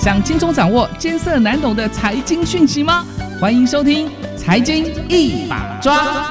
想轻松掌握艰涩难懂的财经讯息吗？欢迎收听《财经一把抓》。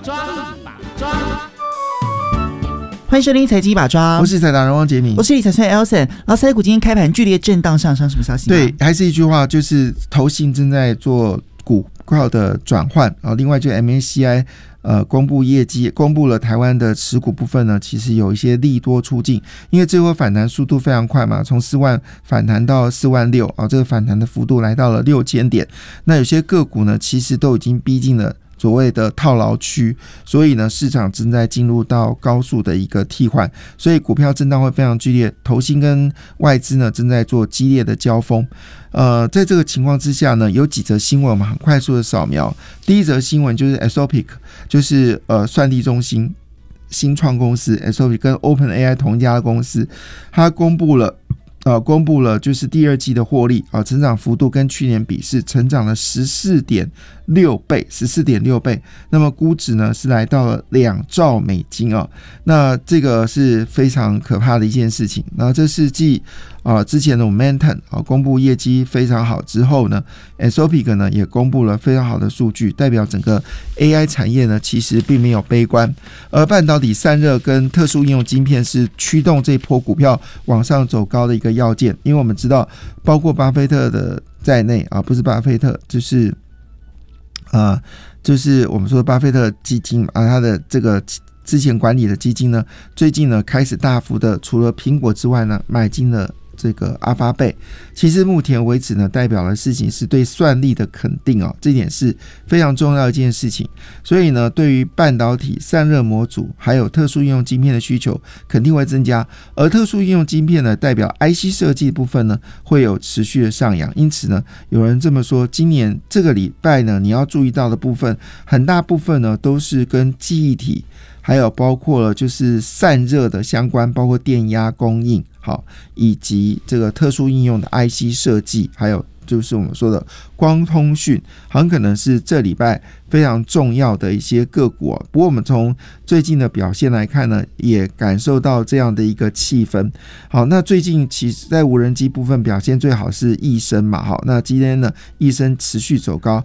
欢迎收听财经一把抓， 我是财达人汪杰明， 我是理财专员 Elson。老师，台股今天开盘剧烈震荡上升，什么消息？ 对，还是一句话，就是投信正在做股票的转换啊。另外，就 MSCI 公布业绩，公布了台湾的持股部分呢，其实有一些利多出尽，因为这波反弹速度非常快嘛，从4万反弹到4万6啊，这个反弹的幅度来到了6000点。那有些个股呢，其实都已经逼近了所谓的套牢区，所以呢，市场正在进入到高速的一个替换，所以股票震荡会非常剧烈，投信跟外资呢正在做激烈的交锋。在这个情况之下呢，有几则新闻我们很快速的扫描。第一则新闻就是 Anthropic， 就是算力中心新创公司 Anthropic 跟 OpenAI 同一家的公司，它公布了就是第二季的获利成长幅度跟去年比是成长了14.6倍，那么估值呢是来到了2兆美金那这个是非常可怕的一件事情。那这是继之前的 Momentum 公布业绩非常好之后呢 Anthropic 呢也公布了非常好的数据，代表整个 AI 产业呢其实并没有悲观，而半导体散热跟特殊应用晶片是驱动这波股票往上走高的一个要件。因为我们知道包括巴菲特的在内不是巴菲特，就是我们说巴菲特基金他的这个之前管理的基金呢，最近呢开始大幅的除了苹果之外呢买进了这个阿发贝。其实目前为止呢，代表的事情是对算力的肯定这点是非常重要的一件事情。所以呢，对于半导体散热模组还有特殊应用晶片的需求肯定会增加，而特殊应用晶片呢，代表 IC 设计部分呢会有持续的上扬。因此呢，有人这么说，今年这个礼拜呢，你要注意到的部分，很大部分呢都是跟记忆体还有包括了就是散热的相关，包括电压供应以及这个特殊应用的 IC 设计，还有就是我们说的光通讯，很可能是这礼拜非常重要的一些个股不过我们从最近的表现来看呢，也感受到这样的一个气氛。好，那最近其实在无人机部分表现最好是易升嘛。好，那今天呢，易升持续走高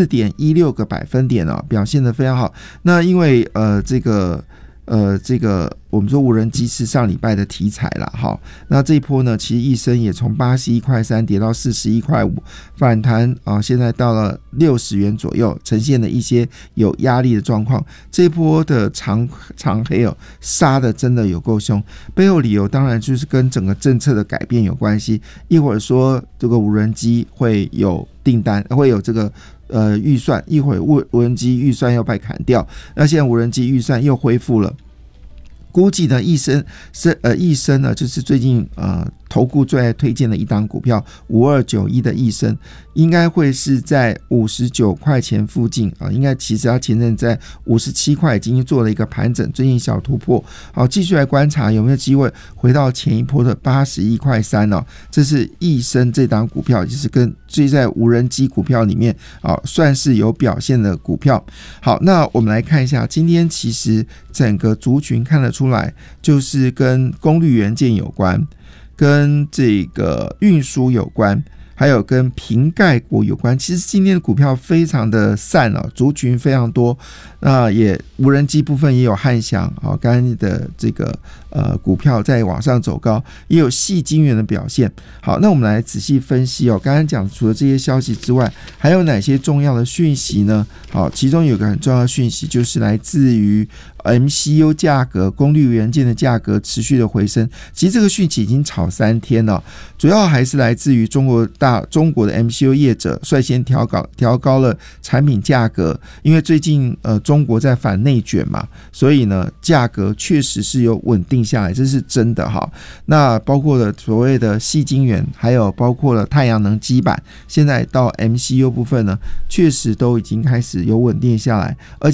4.16 个百分点表现得非常好。那因为这个我们说无人机是上礼拜的题材啦。好，那这一波呢，其实易升也从81.3块跌到41.5块，反弹现在到了60元左右，呈现了一些有压力的状况。这一波的长黑杀的真的有够凶，背后理由当然就是跟整个政策的改变有关系。一会儿说这个无人机会有订单，会有这个预算，一会儿无人机预算要被砍掉，那现在无人机预算又恢复了。估计呢，易升呢，就是最近投顾最爱推荐的一档股票5291的易升，应该会是在59块钱附近应该其实它前阵在57块已经做了一个盘整，最近小突破。好，继续来观察有没有机会回到前一波的81.3块这是易升这档股票，就是跟追在无人机股票里面算是有表现的股票。好，那我们来看一下，今天其实整个族群看得出来，就是跟功率元件有关，跟这个运输有关，还有跟瓶盖股有关。其实今天的股票非常的散族群非常多。也无人机部分也有汉翔刚才的这个股票在往上走高，也有矽晶圆的表现。好，那我们来仔细分析刚才讲除了这些消息之外，还有哪些重要的讯息呢？好，其中有个很重要的讯息就是来自于MCU 价格，功率元件的价格持续的回升。其实这个讯息已经炒3天了，主要还是来自于中国的 MCU 业者率先调高了产品价格，因为最近中国在反内卷嘛，所以呢价格确实是有稳定下来，这是真的哈。那包括了所谓的矽晶圆，还有包括了太阳能基板，现在到 MCU 部分呢，确实都已经开始有稳定下来，而且